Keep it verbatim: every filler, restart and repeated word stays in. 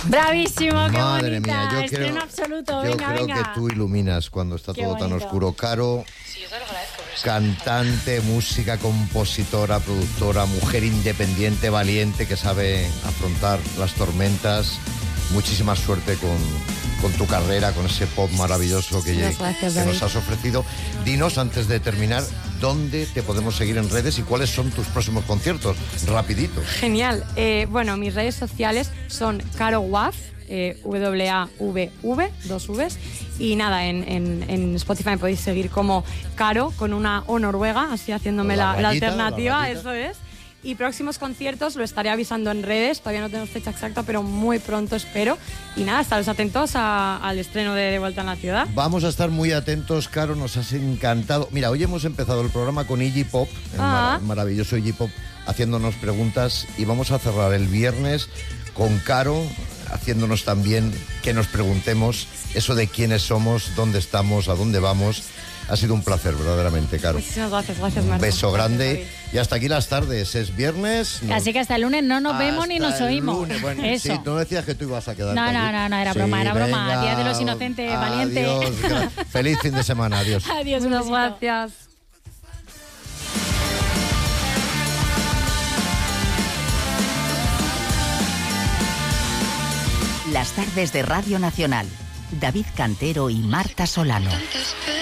Bravísimo, qué Madre bonita. mía, yo Estreno creo, absoluto, yo venga, creo venga. que tú iluminas cuando está Qué todo tan bonito. oscuro. Caro, Sí, yo te lo agradezco, pero es que- cantante, música, compositora, productora, mujer independiente, valiente, que sabe afrontar las tormentas. Muchísima suerte con, con tu carrera, con ese pop maravilloso que, Muchas gracias, que David. nos has ofrecido. Dinos, antes de terminar, dónde te podemos seguir en redes y cuáles son tus próximos conciertos. Rapidito. Genial. Eh, bueno, mis redes sociales son Caro Waf, eh, W A V V, dos Vs. Y nada, en, en, en Spotify me podéis seguir como Caro, con una O noruega, así haciéndome La la, la rayita, alternativa, la rayita. eso es. Y próximos conciertos lo estaré avisando en redes, todavía no tenemos fecha exacta, pero muy pronto espero. Y nada, estaros atentos a- al estreno de De Vuelta en la Ciudad. Vamos a estar muy atentos, Caro, nos has encantado. Mira, hoy hemos empezado el programa con Iggy Pop, el Ah. mar- maravilloso Iggy Pop, haciéndonos preguntas, y vamos a cerrar el viernes con Caro, haciéndonos también que nos preguntemos eso de quiénes somos, dónde estamos, a dónde vamos. Ha sido un placer, verdaderamente, Caro. Muchísimas gracias, gracias, Un Marta. beso Gracias, grande. David. Y hasta aquí las tardes. Es viernes. nos- Así que hasta el lunes no nos vemos ni hasta nos el oímos. lunes. Bueno, Eso. sí, tú decías que tú ibas a quedar. No, no, no, no, era broma, era broma. Día de los Inocentes, valiente. Adiós. gra- Feliz fin de semana. Adiós. Adiós, un Muchas besito. gracias. Las tardes de Radio Nacional. David Cantero y Marta Solano.